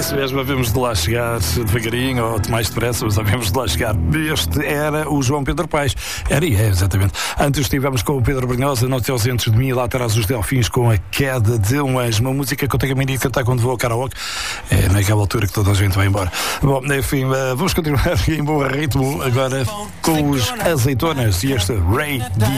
isso mesmo, havemos de lá chegar devagarinho ou de mais depressa, mas havemos de lá chegar. Este era o João Pedro Paes. Era e é, exatamente. Antes estivemos com o Pedro Brunhosa, Não Te Ausentes de Mim, e lá atrás os Delfins com A Queda de um Anjo, uma música que eu tenho a mania de cantar quando vou ao karaoke. É naquela altura que toda a gente vai embora. Bom, enfim, vamos continuar em bom ritmo agora com os Azeitonas e este Ray D.